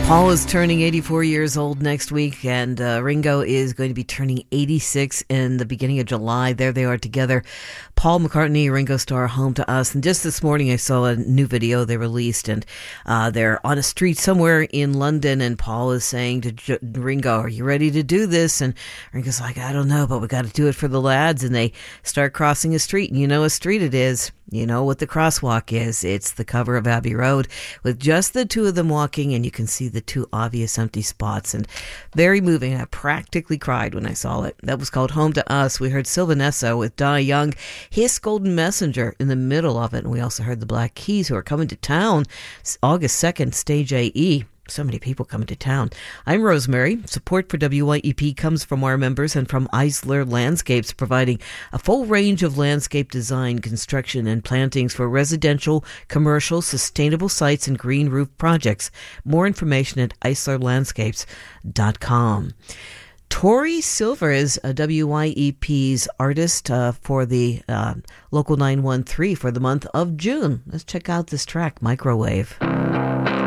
Paul is turning 84 years old next week, and Ringo is going to be turning 86 in the beginning of July. There they are together. Paul McCartney, Ringo Starr, Home to Us. And just this morning I saw a new video they released, and they're on a street somewhere in London, and Paul is saying to Ringo, "Are you ready to do this?" And Ringo's like, "I don't know, but we got to do it for the lads." And they start crossing a street, and you know what street it is. You know what the crosswalk is. It's the cover of Abbey Road with just the two of them walking, and you can see the two obvious empty spots, and very moving. I practically cried when I saw it. That was called Home to Us. We heard Sylvanessa with Die Young, His Golden Messenger in the middle of it, and we also heard the Black Keys, who are coming to town August 2nd, Stage AE. So many people coming to town. I'm Rosemary. Support for WYEP comes from our members and from Eisler Landscapes, providing a full range of landscape design, construction, and plantings for residential, commercial, sustainable sites and green roof projects. More information at eislerlandscapes.com. Tori Silver is WYEP's artist for the Local 913 for the month of June. Let's check out this track, Microwave.